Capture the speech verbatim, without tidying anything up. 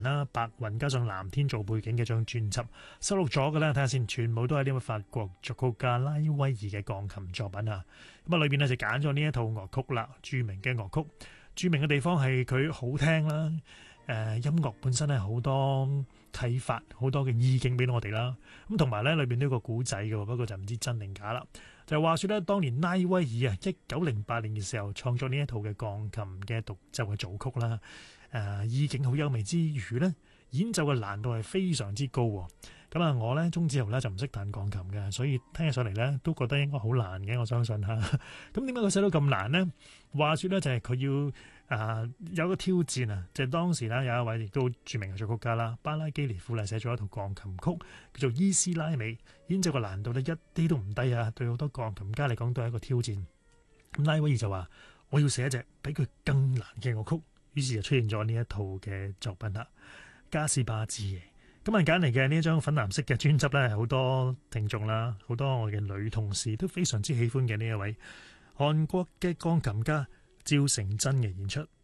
啦、白雲加上藍天做背景嘅張專輯，收錄咗嘅咧，睇下先，全部都係呢位法國作曲家拉威爾嘅鋼琴作品啊。咁啊，裏邊咧就揀咗呢一套樂曲啦，著名嘅樂曲。著名嘅地方係佢好聽啦，誒、呃、音樂本身係好多啟發，好多嘅意境俾到我哋啦。咁同埋咧，裏邊都有個古仔嘅，不過就唔知真定假啦。就係話說咧，當年拉威爾啊，一九零八年嘅時候創作呢一套嘅鋼琴嘅獨奏嘅組曲啦。誒、呃、意境好優美之餘呢，演奏嘅難度係非常之高喎。咁啊，我呢，中之後呢就唔識彈鋼琴嘅，所以聽起上嚟呢都覺得應該好難嘅。我相信嚇。咁點解佢寫到咁難呢？話說呢，就係、是、佢要啊、呃、有個挑戰啊，就係、是、當時呢有一位亦都著名嘅作曲家啦，巴拉基尼夫嚟寫咗一套鋼琴曲叫做《伊斯拉美》，演奏嘅難度呢一啲都唔低啊，對好多鋼琴家嚟講都係一個挑戰。咁拉威爾就話：我要寫一隻比佢更難嘅樂曲。於是就出現咗呢一套嘅作品啦，《加斯巴之夜》。今日揀嚟嘅呢一張粉藍色嘅專輯呢，好多聽眾啦，好多我嘅女同事都非常之喜歡嘅呢一位韓國嘅鋼琴家趙成真嘅演出。